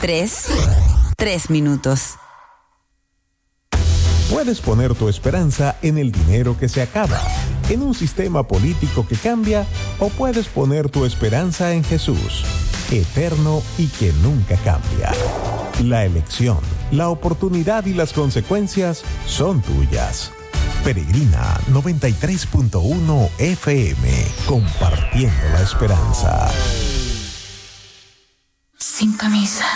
3 minutos. Puedes poner tu esperanza en el dinero que se acaba, en un sistema político que cambia, o puedes poner tu esperanza en Jesús, eterno y que nunca cambia. La elección, la oportunidad y las consecuencias son tuyas. Peregrina 93.1 FM, compartiendo la esperanza. Sin camisa.